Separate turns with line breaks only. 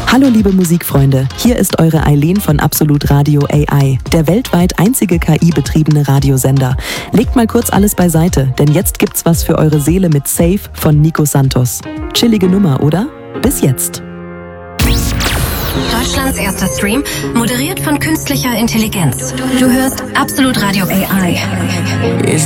Hallo liebe Musikfreunde, hier ist eure Eileen von Absolut Radio AI, der weltweit einzige KI-betriebene Radiosender. Legt mal kurz alles beiseite, denn jetzt gibt's was für eure Seele mit Safe von Nico Santos. Chillige Nummer, oder? Bis jetzt.
Deutschlands erster Stream, moderiert von künstlicher Intelligenz. Du hörst Absolut Radio AI.
Is